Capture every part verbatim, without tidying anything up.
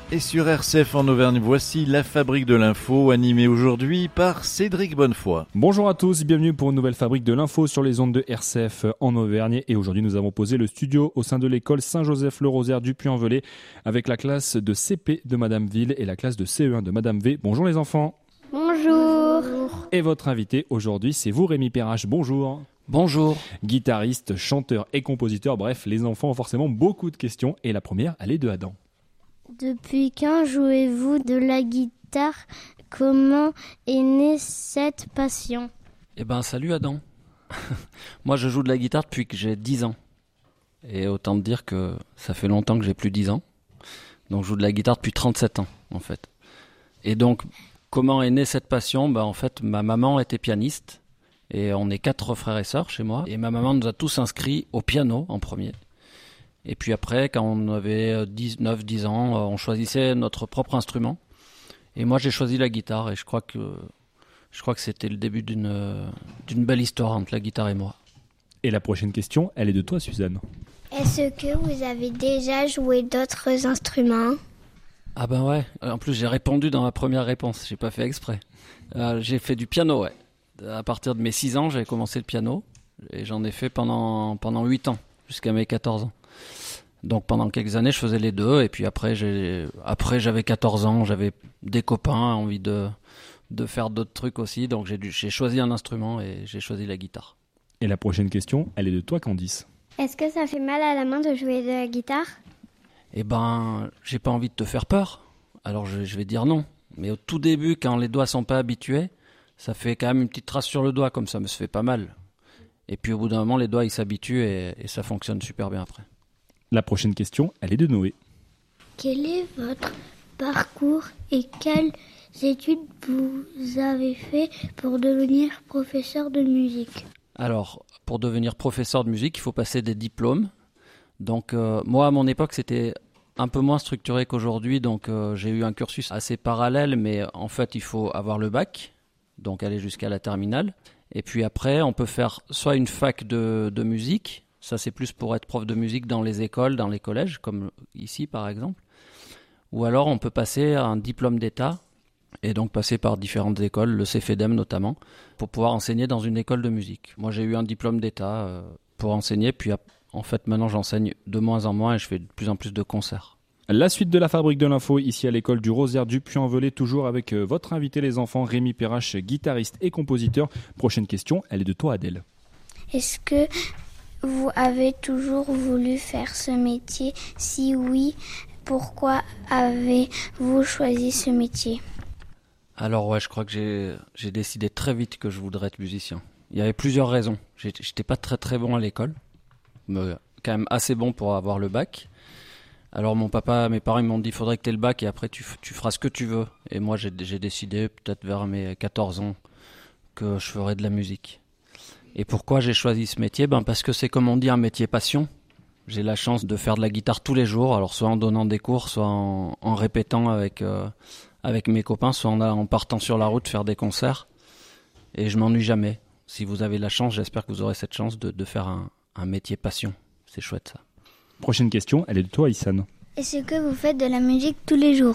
Et sur R C F en Auvergne, voici la Fabrique de l'Info, animée aujourd'hui par Cédric Bonnefoy. Bonjour à tous, bienvenue pour une nouvelle Fabrique de l'Info sur les ondes de R C F en Auvergne. Et aujourd'hui, nous avons posé le studio au sein de l'école Saint-Joseph-le-Rosaire du Puy-en-Velay avec la classe de C P de Madame Ville et la classe de C E un de Madame V. Bonjour les enfants. Bonjour. Et votre invité aujourd'hui, c'est vous Rémi Perrache. Bonjour. Bonjour. Guitariste, chanteur et compositeur, bref, les enfants ont forcément beaucoup de questions. Et la première, elle est de Adam. Depuis quand jouez-vous de la guitare ? Comment est née cette passion ? Eh ben, salut Adam. Moi, je joue de la guitare depuis que j'ai dix ans. Et autant te dire que ça fait longtemps que j'ai plus dix ans. Donc, je joue de la guitare depuis trente-sept ans, en fait. Et donc, comment est née cette passion ? Ben, en fait, ma maman était pianiste. Et on est quatre frères et sœurs chez moi. Et ma maman nous a tous inscrits au piano en premier. Et puis après, quand on avait neuf dix ans, on choisissait notre propre instrument. Et moi, j'ai choisi la guitare. Et je crois que, je crois que c'était le début d'une, d'une belle histoire entre la guitare et moi. Et la prochaine question, elle est de toi, Suzanne. Est-ce que vous avez déjà joué d'autres instruments ? Ah ben ouais. En plus, j'ai répondu dans ma première réponse. J'ai pas fait exprès. Euh, j'ai fait du piano, ouais. À partir de mes six ans, j'ai commencé le piano. Et j'en ai fait pendant, pendant huit ans, jusqu'à mes quatorze ans. Donc pendant quelques années, je faisais les deux. Et puis après, j'ai, après j'avais quatorze ans, j'avais des copains, envie de, de faire d'autres trucs aussi. Donc j'ai, dû, j'ai choisi un instrument et j'ai choisi la guitare. Et la prochaine question, elle est de toi, Candice. Est-ce que ça fait mal à la main de jouer de la guitare ? Eh ben, j'ai pas envie de te faire peur. Alors je, je vais dire non. Mais au tout début, quand les doigts sont pas habitués, ça fait quand même une petite trace sur le doigt, comme ça me se fait pas mal. Et puis au bout d'un moment, les doigts ils s'habituent et, et ça fonctionne super bien après. La prochaine question, elle est de Noé. Quel est votre parcours et quelles études vous avez fait pour devenir professeur de musique ? Alors, pour devenir professeur de musique, il faut passer des diplômes. Donc euh, moi, à mon époque, c'était un peu moins structuré qu'aujourd'hui. Donc euh, j'ai eu un cursus assez parallèle, mais en fait, il faut avoir le bac, donc aller jusqu'à la terminale. Et puis après, on peut faire soit une fac de, de musique. Ça, c'est plus pour être prof de musique dans les écoles, dans les collèges, comme ici, par exemple. Ou alors, on peut passer à un diplôme d'État, et donc passer par différentes écoles, le C F E D E M notamment, pour pouvoir enseigner dans une école de musique. Moi, j'ai eu un diplôme d'État euh, pour enseigner, puis en fait, maintenant, j'enseigne de moins en moins et je fais de plus en plus de concerts. La suite de la Fabrique de l'Info, ici à l'école du Rosaire du Puy-en-Velay, toujours avec euh, votre invité les enfants, Rémi Perrache, guitariste et compositeur. Prochaine question, elle est de toi, Adèle. Est-ce que vous avez toujours voulu faire ce métier ? Si oui, pourquoi avez-vous choisi ce métier ? Alors ouais, je crois que j'ai, j'ai décidé très vite que je voudrais être musicien. Il y avait plusieurs raisons. J'étais, j'étais pas très très bon à l'école, mais quand même assez bon pour avoir le bac. Alors mon papa, mes parents ils m'ont dit, il faudrait que tu aies le bac et après tu, tu feras ce que tu veux. Et moi j'ai, j'ai décidé, peut-être vers mes quatorze ans, que je ferais de la musique. Et pourquoi j'ai choisi ce métier ? Ben parce que c'est, comme on dit, un métier passion. J'ai la chance de faire de la guitare tous les jours, alors soit en donnant des cours, soit en, en répétant avec, euh, avec mes copains, soit en, en partant sur la route faire des concerts. Et je m'ennuie jamais. Si vous avez la chance, j'espère que vous aurez cette chance de, de faire un, un métier passion. C'est chouette ça. Prochaine question, elle est de toi, Issane. Est-ce que vous faites de la musique tous les jours ?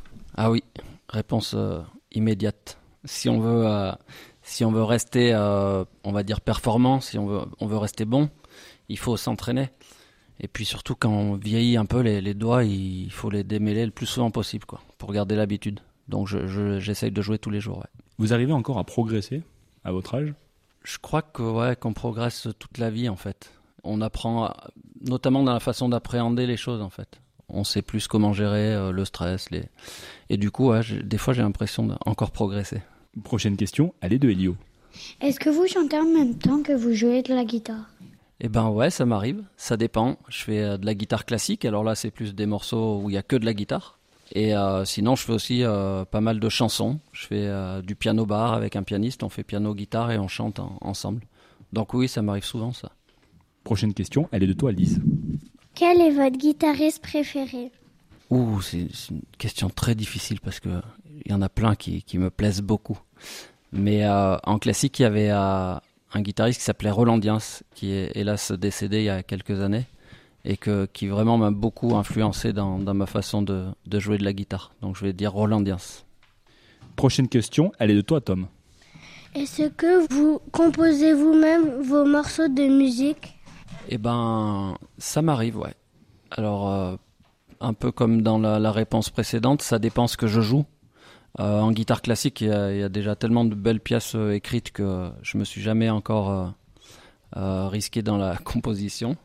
Ah oui, réponse euh, immédiate. Si on veut... Euh, Si on veut rester, euh, on va dire, performant, si on veut, on veut rester bon, il faut s'entraîner. Et puis surtout, quand on vieillit un peu, les, les doigts, il faut les démêler le plus souvent possible, quoi, pour garder l'habitude. Donc je, je, j'essaye de jouer tous les jours. Ouais. Vous arrivez encore à progresser à votre âge ? Je crois que, ouais, qu'on progresse toute la vie, en fait. On apprend, à, notamment dans la façon d'appréhender les choses, en fait. On sait plus comment gérer euh, le stress. Les... Et du coup, ouais, des fois, j'ai l'impression d'encore progresser. Prochaine question, elle est de Elio. Est-ce que vous chantez en même temps que vous jouez de la guitare ? Eh ben ouais, ça m'arrive, ça dépend. Je fais de la guitare classique, alors là c'est plus des morceaux où il y a que de la guitare. Et euh, sinon je fais aussi euh, pas mal de chansons. Je fais euh, du piano bar avec un pianiste, on fait piano-guitare et on chante en, ensemble. Donc oui, ça m'arrive souvent ça. Prochaine question, elle est de toi, Lise. Quel est votre guitariste préféré ? Ouh, c'est, c'est une question très difficile parce que il y en a plein qui, qui me plaisent beaucoup. Mais euh, en classique, il y avait euh, un guitariste qui s'appelait Roland Diens, qui est hélas décédé il y a quelques années. et que, qui vraiment m'a beaucoup influencé dans, dans ma façon de, de jouer de la guitare. Donc je vais dire Roland Diens. Prochaine question, elle est de toi Tom. Est-ce que vous composez vous-même vos morceaux de musique? Eh ben, ça m'arrive, ouais. Alors, euh, un peu comme dans la, la réponse précédente, ça dépend ce que je joue. Euh, en guitare classique, il y, a, il y a déjà tellement de belles pièces euh, écrites que je me suis jamais encore euh, euh, risqué dans la composition.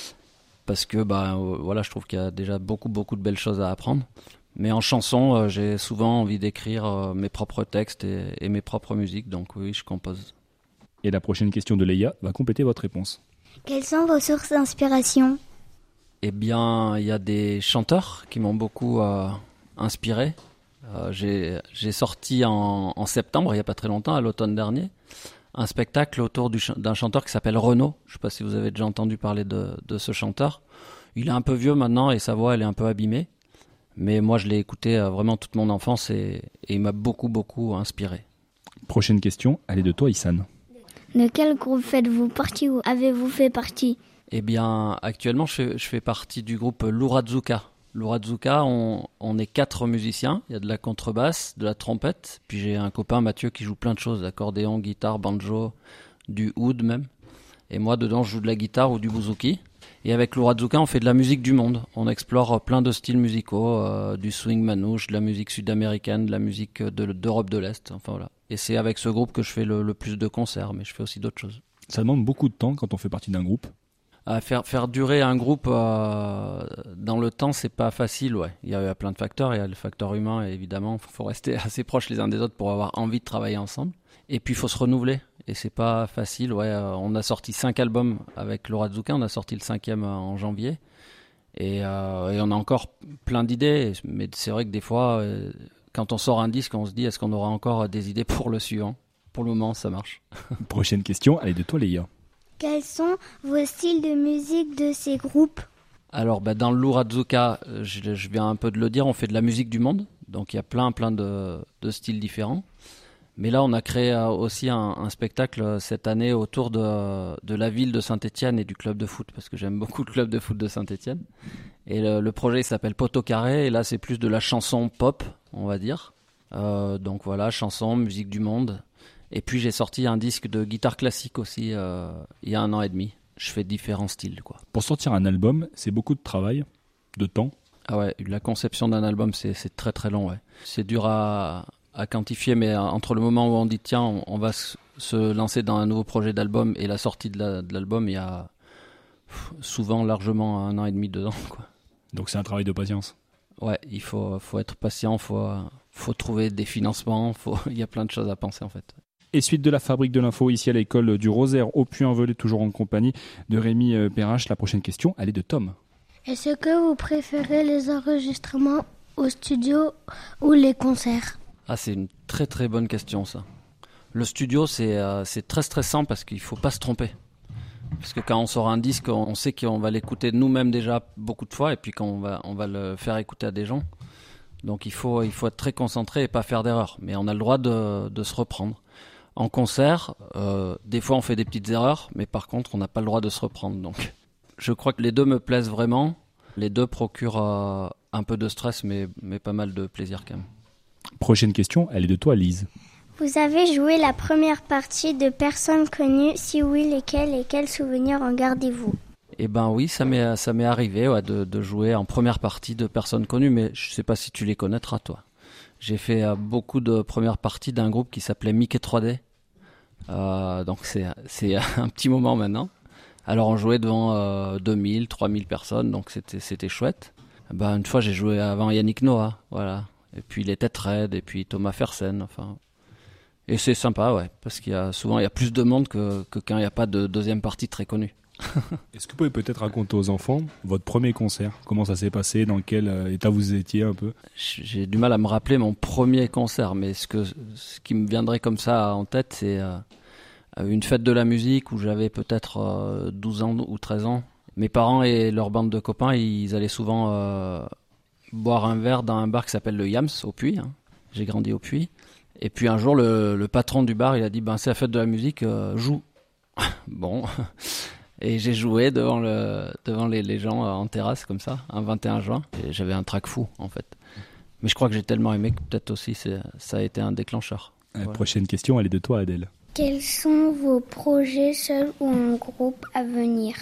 Parce que, bah, euh, voilà, je trouve qu'il y a déjà beaucoup, beaucoup de belles choses à apprendre. Mais en chanson, euh, j'ai souvent envie d'écrire euh, mes propres textes et, et mes propres musiques, donc oui, je compose. Et la prochaine question de Leïa va compléter votre réponse. Quelles sont vos sources d'inspiration? Eh bien, il y a des chanteurs qui m'ont beaucoup euh, inspiré. Euh, j'ai, j'ai sorti en, en septembre, il n'y a pas très longtemps, à l'automne dernier, un spectacle autour du, d'un chanteur qui s'appelle Renaud. Je ne sais pas si vous avez déjà entendu parler de, de ce chanteur. Il est un peu vieux maintenant et sa voix elle est un peu abîmée. Mais moi, je l'ai écouté euh, vraiment toute mon enfance et, et il m'a beaucoup, beaucoup inspiré. Prochaine question, elle est de toi, Issan. De quel groupe faites-vous partie ou avez-vous fait partie? Eh bien, actuellement, je fais, je fais partie du groupe Lurazuka. Lurazuka, on, on est quatre musiciens. Il y a de la contrebasse, de la trompette. Puis j'ai un copain, Mathieu, qui joue plein de choses. Accordéon, guitare, banjo, du oud même. Et moi, dedans, je joue de la guitare ou du bouzouki. Et avec Lurazuka, on fait de la musique du monde. On explore plein de styles musicaux, euh, du swing manouche, de la musique sud-américaine, de la musique de, d'Europe de l'Est. Enfin voilà. Et c'est avec ce groupe que je fais le, le plus de concerts, mais je fais aussi d'autres choses. Ça demande beaucoup de temps quand on fait partie d'un groupe. À faire, faire durer un groupe euh, dans le temps, c'est pas facile, ouais. Il y a, il y a plein de facteurs. Il y a le facteur humain, et évidemment. Il faut rester assez proches les uns des autres pour avoir envie de travailler ensemble. Et puis, il faut se renouveler. Et c'est pas facile, ouais. Euh, on a sorti cinq albums avec Lurazuka. On a sorti le cinquième en janvier. Et, euh, et on a encore plein d'idées. Mais c'est vrai que des fois, euh, quand on sort un disque, on se dit, est-ce qu'on aura encore des idées pour le suivant? Pour le moment, ça marche. Prochaine question, elle est de toi, Leïa. Quels sont vos styles de musique de ces groupes? Alors, bah, dans le Lurazuka, je, je viens un peu de le dire, on fait de la musique du monde. Donc, il y a plein, plein de, de styles différents. Mais là, on a créé aussi un, un spectacle cette année autour de, de la ville de Saint-Étienne et du club de foot, parce que j'aime beaucoup le club de foot de Saint-Étienne. Et le, le projet il s'appelle Poteau Carré, et là, c'est plus de la chanson pop, on va dire. Euh, donc voilà, chanson, musique du monde. Et puis, j'ai sorti un disque de guitare classique aussi euh, il y a un an et demi. Je fais différents styles, quoi. Pour sortir un album, c'est beaucoup de travail, de temps. Ah ouais, la conception d'un album, c'est, c'est très très long, ouais. C'est dur à... à quantifier, mais entre le moment où on dit tiens, on, on va s- se lancer dans un nouveau projet d'album et la sortie de, la, de l'album, il y a pff, souvent largement un an et demi dedans, quoi. Donc c'est un travail de patience. Ouais, il faut, faut être patient, faut, faut trouver des financements, faut, il y a plein de choses à penser en fait. Et suite de la fabrique de l'info ici à l'école du Rosaire au Puy-en-Velay, toujours en compagnie de Rémi Perrache. La prochaine question, elle est de Tom. Est-ce que vous préférez les enregistrements au studio ou les concerts? Ah, c'est une très très bonne question ça. Le studio, c'est, euh, c'est très stressant parce qu'il faut pas se tromper. Parce que quand on sort un disque, on sait qu'on va l'écouter nous-mêmes déjà beaucoup de fois et puis qu'on va, on va le faire écouter à des gens. Donc il faut, il faut être très concentré et pas faire d'erreurs. Mais on a le droit de, de se reprendre. En concert, euh, des fois on fait des petites erreurs, mais par contre on n'a pas le droit de se reprendre. Donc je crois que les deux me plaisent vraiment. Les deux procurent euh, un peu de stress, mais, mais pas mal de plaisir quand même. Prochaine question, elle est de toi, Lise. Vous avez joué la première partie de Personnes connues, si oui, lesquelles et quels souvenirs en gardez-vous? Eh ben oui, ça m'est, ça m'est arrivé ouais, de, de jouer en première partie de Personnes connues, mais je sais pas si tu les connaîtras toi. J'ai fait euh, beaucoup de premières parties d'un groupe qui s'appelait Mickey trois D. Euh, donc c'est, c'est un petit moment maintenant. Alors on jouait devant euh, deux mille, trois mille personnes, donc c'était, c'était chouette. Ben, une fois j'ai joué avant Yannick Noah, voilà. Et puis les Têtes Raides, et puis Thomas Fersen, enfin. Et c'est sympa, ouais, parce qu'il y a souvent il y a plus de monde que, que quand il n'y a pas de deuxième partie très connue. Est-ce que vous pouvez peut-être raconter aux enfants votre premier concert? Comment ça s'est passé? Dans quel état vous étiez un peu? J'ai du mal à me rappeler mon premier concert, mais ce, que, ce qui me viendrait comme ça en tête, c'est euh, une fête de la musique où j'avais peut-être euh, douze ans ou treize ans. Mes parents et leur bande de copains, ils allaient souvent euh, boire un verre dans un bar qui s'appelle le Yams, au Puy. Hein. J'ai grandi au Puy. Et puis un jour, le, le patron du bar, il a dit ben, c'est la fête de la musique, euh, joue. Bon... Et j'ai joué devant, le, devant les, les gens en terrasse comme ça, un vingt et un juin. Et j'avais un trac fou en fait. Mais je crois que j'ai tellement aimé que peut-être aussi c'est, ça a été un déclencheur. La Voilà. prochaine question, elle est de toi, Adèle. Quels sont vos projets seuls ou en groupe à venir?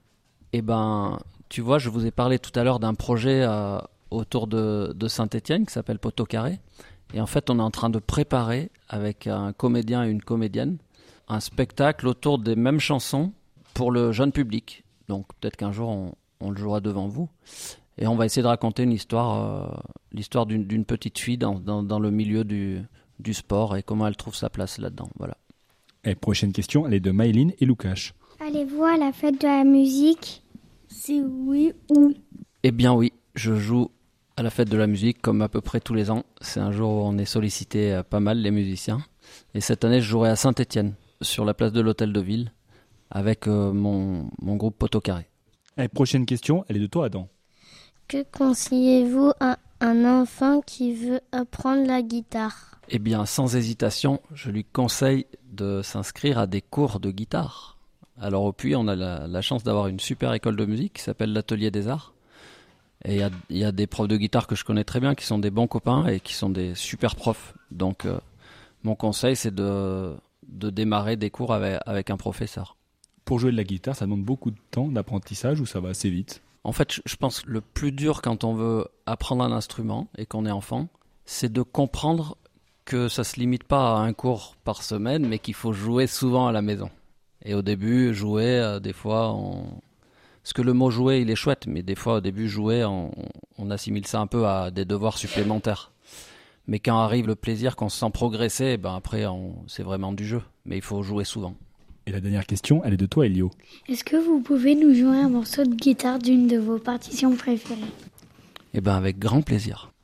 Eh ben, tu vois, je vous ai parlé tout à l'heure d'un projet euh, autour de, de Saint-Étienne qui s'appelle Poteau Carré. Et en fait, on est en train de préparer avec un comédien et une comédienne un spectacle autour des mêmes chansons pour le jeune public. Donc peut-être qu'un jour, on, on le jouera devant vous. Et on va essayer de raconter une histoire, euh, l'histoire d'une, d'une petite fille dans, dans, dans le milieu du, du sport et comment elle trouve sa place là-dedans. Voilà. Et prochaine question, elle est de Maëline et Loukash. Allez-vous à la fête de la musique? Si oui, où? Eh bien oui, je joue à la fête de la musique comme à peu près tous les ans. C'est un jour où on est sollicité euh, pas mal, les musiciens. Et cette année, je jouerai à Saint-Étienne, sur la place de l'Hôtel de Ville, avec euh, mon, mon groupe Poteau Carré. Et prochaine question, elle est de toi, Adam. Que conseillez-vous à un enfant qui veut apprendre la guitare? Eh bien, sans hésitation, je lui conseille de s'inscrire à des cours de guitare. Alors au Puy, on a la, la chance d'avoir une super école de musique qui s'appelle l'Atelier des Arts. Et il y a, y a des profs de guitare que je connais très bien, qui sont des bons copains et qui sont des super profs. Donc euh, mon conseil, c'est de, de démarrer des cours avec, avec un professeur. Pour jouer de la guitare, ça demande beaucoup de temps d'apprentissage ou ça va assez vite? En fait, je pense que le plus dur quand on veut apprendre un instrument et qu'on est enfant, c'est de comprendre que ça ne se limite pas à un cours par semaine, mais qu'il faut jouer souvent à la maison. Et au début, jouer, euh, des fois, on... parce que le mot jouer, il est chouette, mais des fois, au début, jouer, on, on assimile ça un peu à des devoirs supplémentaires. Mais quand arrive le plaisir, qu'on se sent progresser, ben après, on... c'est vraiment du jeu. Mais il faut jouer souvent. Et la dernière question, elle est de toi, Elio. Est-ce que vous pouvez nous jouer un morceau de guitare d'une de vos partitions préférées? Eh ben, avec grand plaisir.